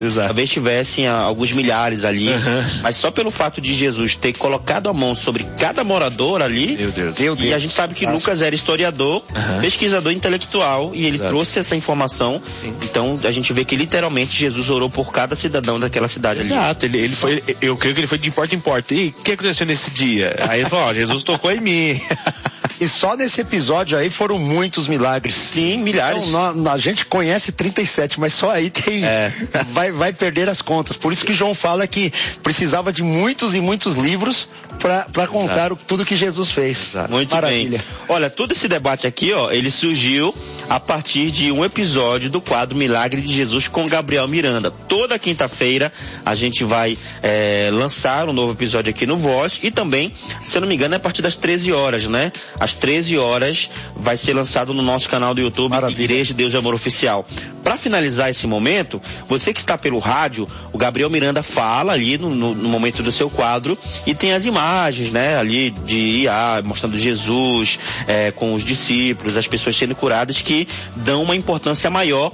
Exato. Talvez tivessem alguns milhares ali, mas só pelo fato de Jesus ter colocado a mão sobre cada morador ali, meu Deus. E a gente sabe que Lucas era historiador, pesquisador intelectual, e ele trouxe essa informação. Sim. Então a gente vê que literalmente Jesus orou por cada cidadão daquela cidade. Exato. ali. Ele foi, eu creio que ele foi de porta em porta. E o que aconteceu nesse dia? Aí ele falou, Jesus tocou em mim. E só nesse episódio aí foram muitos milagres. Sim, milhares. Então, a gente conhece 37, mas só aí tem... Vai perder as contas. Por isso que João fala que precisava de muitos e muitos livros para contar tudo que Jesus fez. Exato. Muito Maravilha. Bem. Olha, todo esse debate aqui, ele surgiu a partir de um episódio do quadro Milagre de Jesus com Gabriel Miranda. Toda quinta-feira a gente vai lançar um novo episódio aqui no Voz e também, se eu não me engano, é a partir das 13 horas, né? Às 13 horas vai ser lançado no nosso canal do YouTube, Igreja Deus e Amor Oficial. Para finalizar esse momento, você que está pelo rádio, o Gabriel Miranda fala ali no momento do seu quadro e tem as imagens, né, ali de IA, mostrando Jesus com os discípulos, as pessoas sendo curadas, que dão uma importância maior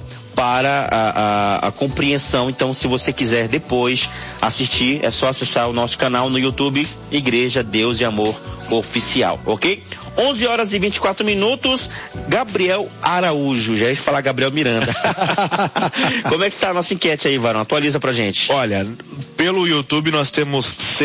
para a compreensão. Então, se você quiser depois assistir, é só acessar o nosso canal no YouTube, Igreja Deus e Amor Oficial, ok? 11 horas e 24 minutos, Gabriel Araújo, já ia falar Gabriel Miranda. Como é que está a nossa enquete aí, Varão? Atualiza pra gente. Olha, pelo YouTube nós temos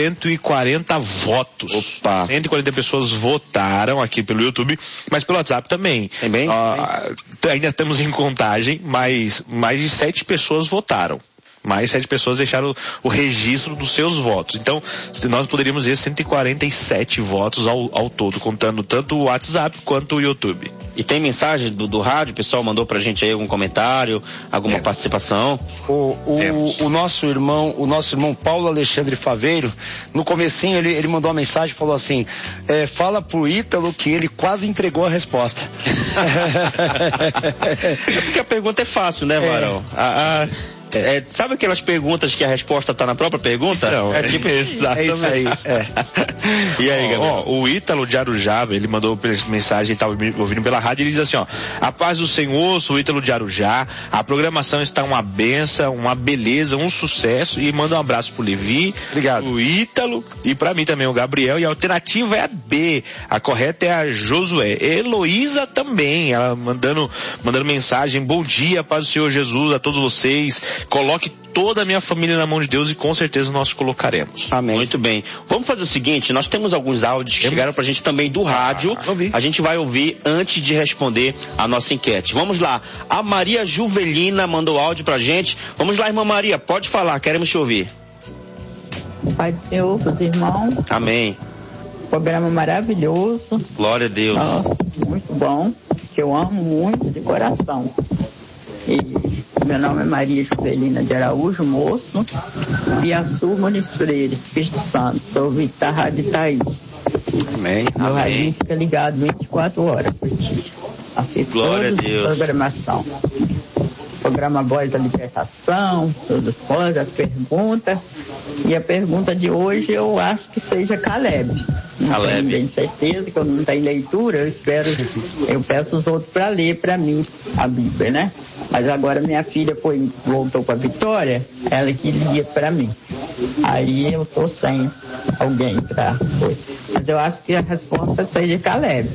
140 votos. Opa! 140 pessoas votaram aqui pelo YouTube, mas pelo WhatsApp também. Também? Ainda estamos em contagem, mas mais de 7 pessoas votaram. Mais 7 pessoas deixaram o registro dos seus votos. Então, nós poderíamos ver 147 votos ao todo, contando tanto o WhatsApp quanto o YouTube. E tem mensagem do rádio? O pessoal mandou pra gente aí algum comentário, alguma participação? O nosso irmão Paulo Alexandre Faveiro, no comecinho ele mandou uma mensagem e falou assim, fala pro Ítalo que ele quase entregou a resposta. É porque a pergunta é fácil, né, Varão? Sabe aquelas perguntas que a resposta tá na própria pergunta? Não, tipo exatamente. É isso aí. E aí, Gabriel? O Ítalo de Arujá, ele mandou mensagem, estava ouvindo pela rádio, ele diz assim, a paz do Senhor, sou o Ítalo de Arujá, a programação está uma benção, uma beleza, um sucesso, e manda um abraço pro Levi, obrigado, o Ítalo, e pra mim também o Gabriel, e a alternativa é a B, a correta é a Josué. Heloísa também, ela mandando mensagem, bom dia, paz do Senhor Jesus a todos vocês, coloque toda a minha família na mão de Deus e com certeza nós colocaremos. Amém. Muito bem. Vamos fazer o seguinte, nós temos alguns áudios que chegaram pra gente também do rádio. A gente vai ouvir antes de responder a nossa enquete. Vamos lá. A Maria Juvelina mandou áudio pra gente. Vamos lá, irmã Maria, pode falar, queremos te ouvir. Pai do Senhor, os irmãos. Amém. Programa maravilhoso. Glória a Deus. Nossa, muito bom, que eu amo muito de coração. E meu nome é Maria Juvelina de Araújo, moço, Piaçu, Muniz Freire, Espírito Santo. Sou ouvinte da Rádio Itaí. Amém. Meu rádio fica ligado 24 horas por dia. Assisto Glória a toda Deus. A programação. Programa Voz da Libertação, todas as perguntas. E a pergunta de hoje eu acho que seja Caleb. Não tenho bem certeza, que eu não tenho leitura, eu peço os outros para ler para mim a Bíblia, né? Mas agora minha filha voltou para Vitória, ela que lia para mim. Aí eu tô sem alguém para... Mas eu acho que a resposta seja Caleb.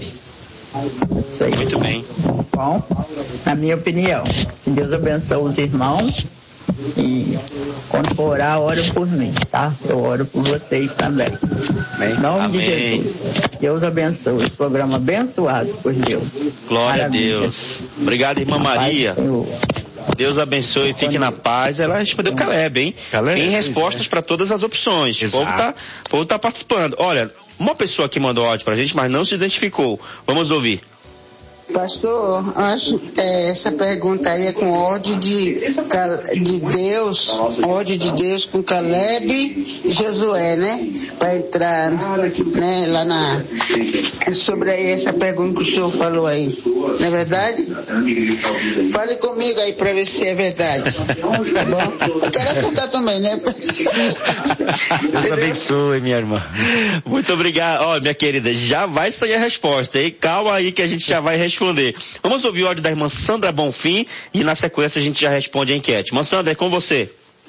Muito bem. Bom, na minha opinião, que Deus abençoe os irmãos e quando for orar, ora por mim, tá? Eu oro por vocês também. Amém. Em nome Amém. de Jesus. Deus abençoe. Esse programa abençoado por Deus. Glória Maravilha. a Deus. Obrigado, irmã Maria. Deus abençoe, fique na paz. Ela respondeu Caleb, hein? Caleb, tem respostas para todas as opções. O povo tá participando. Olha, uma pessoa que mandou áudio pra gente, mas não se identificou. Vamos ouvir. Pastor, acho que essa pergunta aí é com ódio de Deus, ódio de Deus com Caleb e Josué, né? Para entrar, né, lá sobre aí essa pergunta que o senhor falou aí. Não é verdade? Fale comigo aí para ver se é verdade. Tá bom? Eu quero acertar também, né? Deus abençoe, minha irmã. Muito obrigado. Ó, minha querida, já vai sair a resposta, hein? Calma aí que a gente já vai responder. Vamos ouvir o áudio da irmã Sandra Bonfim e na sequência a gente já responde a enquete. Irmã Sandra, é com você.